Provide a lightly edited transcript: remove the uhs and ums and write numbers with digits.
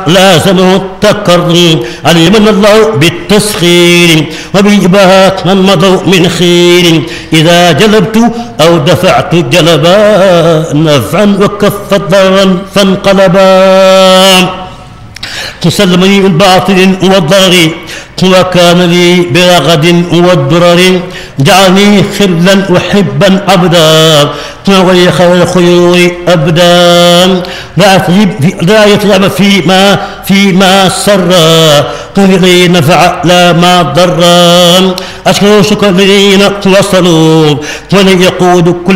لازمه التكرم علمنا الله بالتسخير وبإباحة من مضوا من خير إذا جلبت أو دفعت جلبا نفعا وكفت ضرا فانقلبا تسلمني من باطل والضرر وكان لي برغد والدرر جعلني خلا وحبا عبدا ولي خير الخيور ابدا لا يتعب فيما سرا لي نفع لا ما ضرا اشكر شكر الذين وصلوا ولن يقود كل